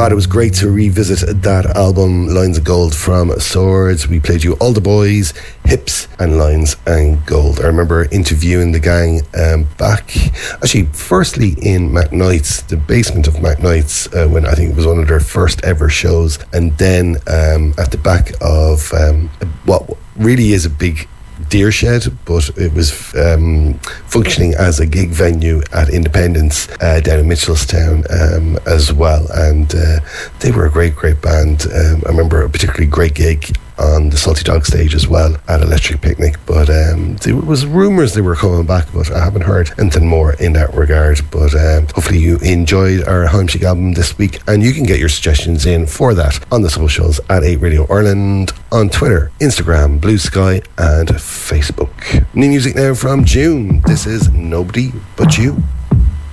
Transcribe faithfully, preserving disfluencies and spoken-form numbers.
God, it was great to revisit that album, Lines of Gold from Swords. We played you All the Boys, Hips and Lines and Gold. I remember interviewing the gang um, back, actually, firstly in McKnight's, the basement of McKnight's, uh, when I think it was one of their first ever shows, and then um, at the back of um, what really is a big deer shed, but it was um, functioning as a gig venue at Independence uh, down in Mitchellstown um, as well, and uh, they were a great great band. um, I remember a particularly great gig on the Salty Dog stage as well at Electric Picnic, but um, there was rumours they were coming back, but I haven't heard anything more in that regard. But um, hopefully you enjoyed our Heimschick album this week, and you can get your suggestions in for that on the socials at eight Radio Ireland, on Twitter, Instagram, Blue Sky and Facebook. New music now from June. This is Nobody But You.